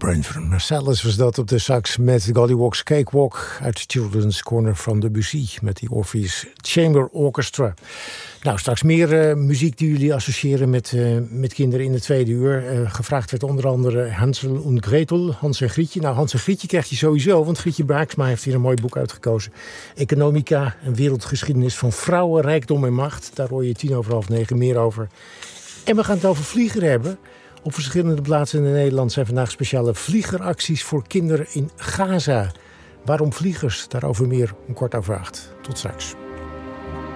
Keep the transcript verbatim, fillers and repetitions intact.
Branford Marsalis was dat op de sax met Gollywog's Cakewalk uit Children's Corner van Debussy met die Orpheus Chamber Orchestra. Nou, straks meer uh, muziek die jullie associëren met, uh, met kinderen in de tweede uur. Uh, gevraagd werd onder andere Hansel en Gretel, Hans en Grietje. Nou, Hans en Grietje krijg je sowieso, want Grietje Braaksma heeft hier een mooi boek uitgekozen. Economica, een wereldgeschiedenis van vrouwen, rijkdom en macht. Daar hoor je tien over half negen meer over. En we gaan het over vliegen hebben. Op verschillende plaatsen in Nederland zijn vandaag speciale vliegeracties voor kinderen in Gaza. Waarom vliegers? Daarover meer om kort over acht. Tot straks.